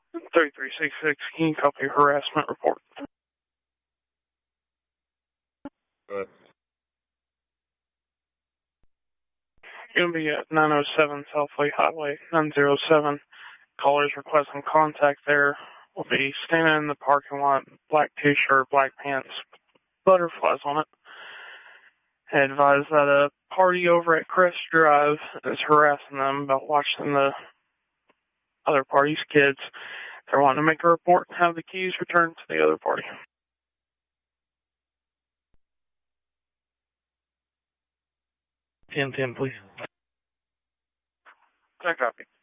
3366, can you copy harassment report? Good. You'll be at 907 Southway Highway 907. Callers requesting contact there will be standing in the parking lot, black t-shirt, black pants, butterflies on it. I advise that a party over at Crest Drive is harassing them about watching the other party's kids. They're wanting to make a report and have the keys returned to the other party. 10-10, please. I copy.